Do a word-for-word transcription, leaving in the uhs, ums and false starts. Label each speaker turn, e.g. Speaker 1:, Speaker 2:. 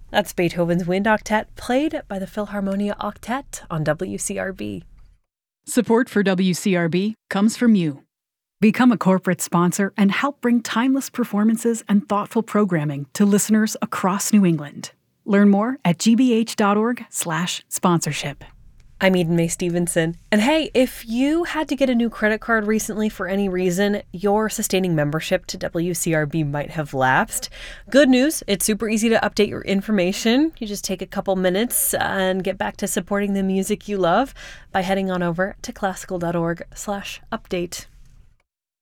Speaker 1: That's Beethoven's Wind Octet, played by the Philharmonia Octet on W C R B.
Speaker 2: Support for W C R B comes from you. Become a corporate sponsor and help bring timeless performances and thoughtful programming to listeners across New England. Learn more at gbh.org slash sponsorship.
Speaker 1: I'm Eden May Stevenson. And hey, if you had to get a new credit card recently for any reason, your sustaining membership to W C R B might have lapsed. Good news, it's super easy to update your information. You just take a couple minutes and get back to supporting the music you love by heading on over to classical.org slash update.